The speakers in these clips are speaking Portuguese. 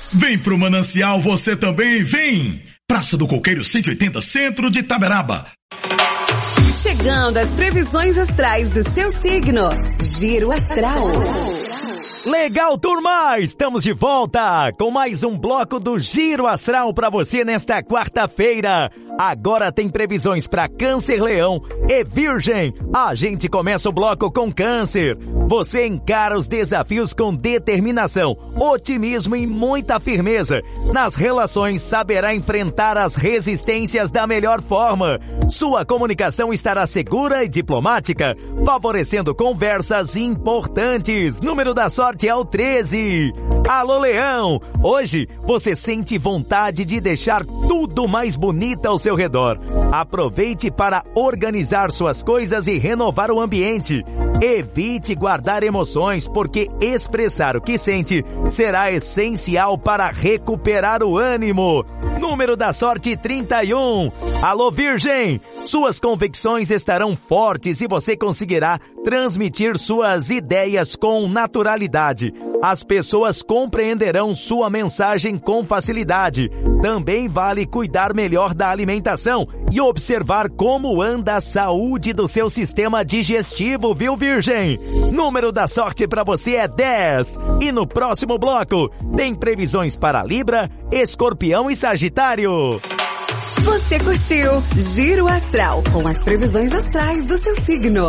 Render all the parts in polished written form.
Vem pro Manancial você também, vem! Praça do Coqueiro 180, centro de Itaberaba. Chegando às previsões astrais do seu signo. Giro Astral. Legal, turma! Estamos de volta com mais um bloco do Giro Astral para você nesta quarta-feira. Agora tem previsões para Câncer, Leão e Virgem. A gente começa o bloco com Câncer. Você encara os desafios com determinação, otimismo e muita firmeza. Nas relações, saberá enfrentar as resistências da melhor forma. Sua comunicação estará segura e diplomática, favorecendo conversas importantes. Número da sorte é o 13. Alô, Leão! Hoje você sente vontade de deixar tudo mais bonito ao seu redor. Aproveite para organizar suas coisas e renovar o ambiente. Evite guardar emoções, porque expressar o que sente será essencial para recuperar o ânimo. Número da sorte 31. Alô, Virgem! Suas convicções estarão fortes e você conseguirá transmitir suas ideias com naturalidade. As pessoas compreenderão sua mensagem com facilidade. Também vale cuidar melhor da alimentação e observar como anda a saúde do seu sistema digestivo, viu, Virgem? Número da sorte para você é 10. E no próximo bloco tem previsões para Libra, Escorpião e Sagitário. Você curtiu Giro Astral com as previsões astrais do seu signo.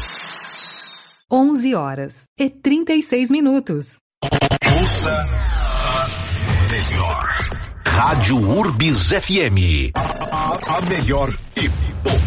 11h36. Ouça a melhor. Rádio Urbis FM. A melhor e